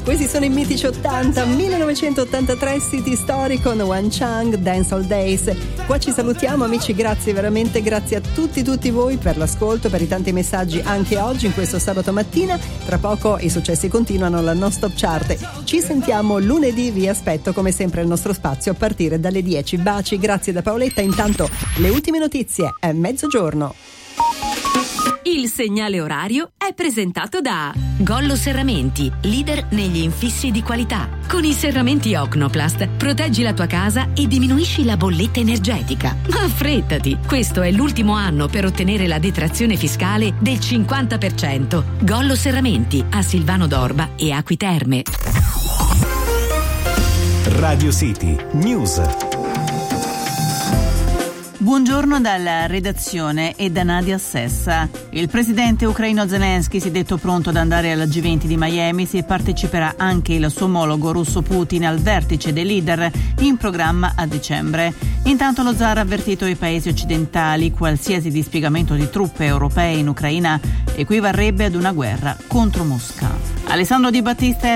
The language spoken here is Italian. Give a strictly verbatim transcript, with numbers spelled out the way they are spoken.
Questi sono i mitici ottanta, millenovecentottantatré, City Story con Wan Chang, Dance All Days. Qua ci salutiamo amici, grazie veramente, grazie a tutti tutti voi per l'ascolto, per i tanti messaggi anche oggi in questo sabato mattina. Tra poco i successi continuano, la non stop chart. Ci sentiamo lunedì, vi aspetto come sempre al nostro spazio a partire dalle dieci. Baci, grazie da Paoletta. Intanto le ultime notizie è mezzogiorno. Il segnale orario è presentato da Gollo Serramenti, leader negli infissi di qualità. Con i serramenti Ocnoplast proteggi la tua casa e diminuisci la bolletta energetica. Ma affrettati, questo è l'ultimo anno per ottenere la detrazione fiscale del cinquanta per cento. Gollo Serramenti a Silvano d'Orba e Acqui Terme. Radio City News. Buongiorno dalla redazione e da Nadia Sessa. Il presidente ucraino Zelensky si è detto pronto ad andare alla G venti di Miami se parteciperà anche il suo omologo russo Putin al vertice dei leader in programma a dicembre. Intanto lo zar ha avvertito i paesi occidentali: qualsiasi dispiegamento di truppe europee in Ucraina equivarrebbe ad una guerra contro Mosca. Alessandro Di Battista è